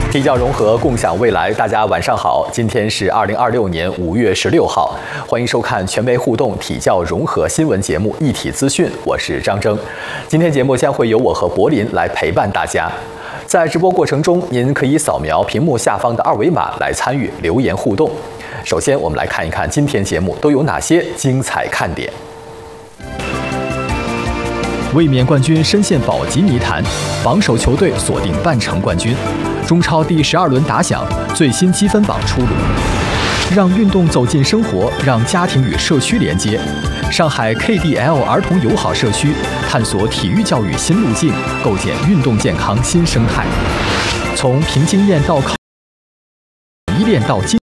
体教融合，共享未来。大家晚上好，今天是2026年5月16号，欢迎收看全媒互动体教融合新闻节目《一体资讯》，我是张征。今天节目将会由我和柏林来陪伴大家。在直播过程中，您可以扫描屏幕下方的二维码来参与留言互动。首先，我们来看一看今天节目都有哪些精彩看点。卫冕冠军深陷保级泥潭，榜首球队锁定半程冠军。中超第12轮打响，最新积分榜出炉。让运动走进生活，让家庭与社区连接。上海 KDL 儿童友好社区探索体育教育新路径，构建运动健康新生态。从凭经验到靠依练到精，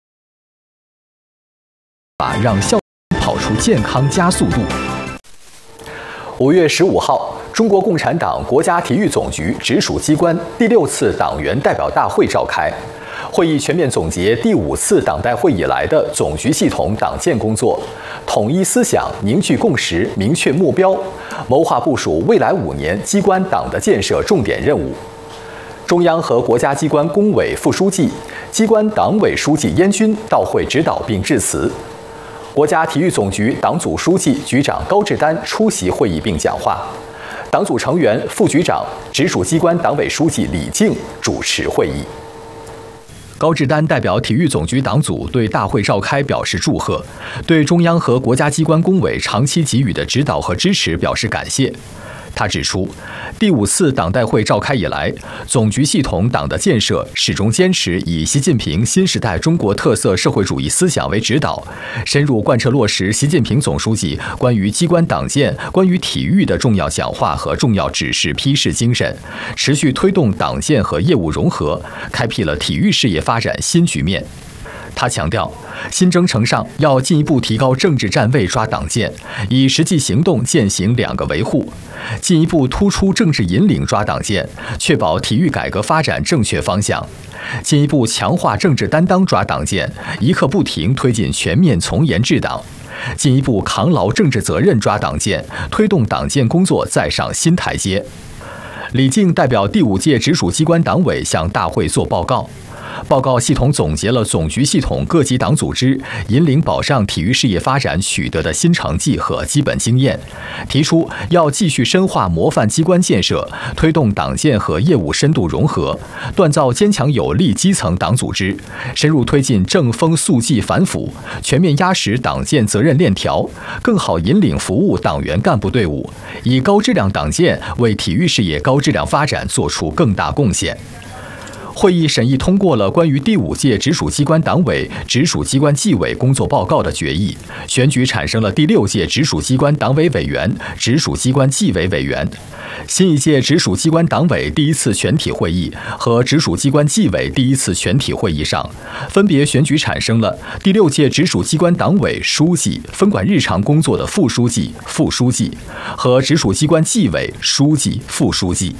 让校跑出健康加速度。5月15号，中国共产党国家体育总局直属机关第6次党员代表大会召开。会议全面总结第5次党代会以来的总局系统党建工作，统一思想，凝聚共识，明确目标，谋划部署未来5年机关党的建设重点任务。中央和国家机关工委副书记、机关党委书记燕军到会指导并致辞。国家体育总局党组书记、局长高志丹出席会议并讲话，党组成员、副局长、直属机关党委书记李静主持会议。高志丹代表体育总局党组对大会召开表示祝贺，对中央和国家机关工委长期给予的指导和支持表示感谢。他指出，第5次党代会召开以来，总局系统党的建设始终坚持以习近平新时代中国特色社会主义思想为指导，深入贯彻落实习近平总书记关于机关党建、关于体育的重要讲话和重要指示批示精神，持续推动党建和业务融合，开辟了体育事业发展新局面。他强调，新征程上要进一步提高政治站位抓党建，以实际行动践行2个维护，进一步突出政治引领抓党建，确保体育改革发展正确方向；进一步强化政治担当抓党建，一刻不停推进全面从严治党；进一步扛牢政治责任抓党建，推动党建工作再上新台阶。李静代表第5届直属机关党委向大会作报告。报告系统总结了总局系统各级党组织引领保障体育事业发展取得的新成绩和基本经验，提出要继续深化模范机关建设，推动党建和业务深度融合，锻造坚强有力基层党组织，深入推进正风肃纪反腐，全面压实党建责任链条，更好引领服务党员干部队伍，以高质量党建为体育事业高质量发展做出更大贡献。会议审议通过了关于第5届直属机关党委、直属机关纪委工作报告的决议，选举产生了第6届直属机关党委委员、直属机关纪委委员。新一届直属机关党委第1次全体会议和直属机关纪委第1次全体会议上，分别选举产生了第6届直属机关党委书记、分管日常工作的副书记、副书记和直属机关纪委书记、副书记。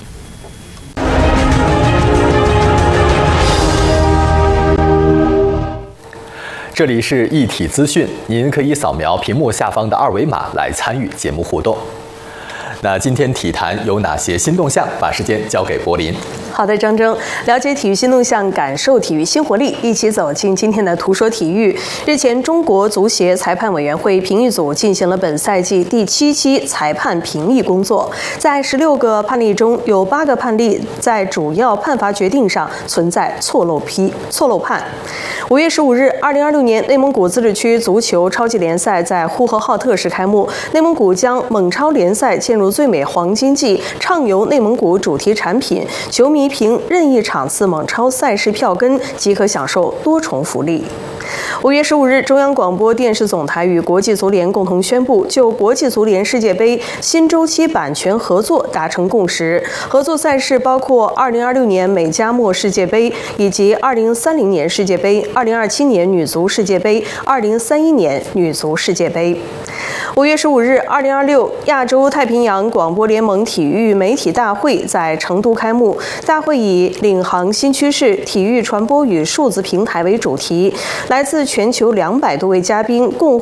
这里是一体资讯，您可以扫描屏幕下方的二维码来参与节目互动。那今天体坛有哪些新动向？把时间交给柏林。 好的，张征，了解体育新动向，感受体育新活力，一起走进今天的图说体育。日前，中国足协裁判委员会评议组进行了本赛季第7期裁判评议工作，在16个判例中，有8个判例在主要判罚决定上存在错漏判。5月15日，2026年内蒙古自治区足球超级联赛在呼和浩特市开幕，内蒙古将蒙超联赛进入最美黄金季，畅游内蒙古主题产品，球迷凭任意场次蒙超赛事票根即可享受多重福利。5月15日，中央广播电视总台与国际足联共同宣布，就国际足联世界杯新周期版权合作达成共识。合作赛事包括2026年美加墨世界杯以及2030年世界杯、2027年女足世界杯、2031年女足世界杯。5月15日，2026亚洲太平洋广播联盟体育媒体大会在成都开幕。大会以领航新趋势、体育传播与数字平台为主题，来自全球200多位嘉宾共